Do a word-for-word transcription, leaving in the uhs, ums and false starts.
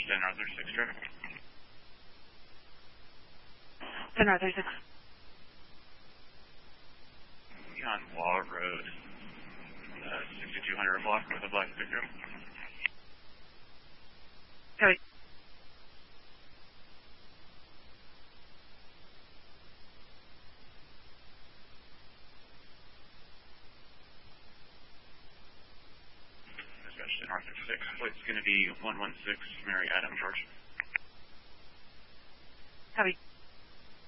ten Arthur six traffic. ten Arthur six. On Law Road, uh, sixty-two hundred block with a black pickup. Copy. Dispatch ten Arthur six. Flight's going to be one one six Mary Adam, George. Copy.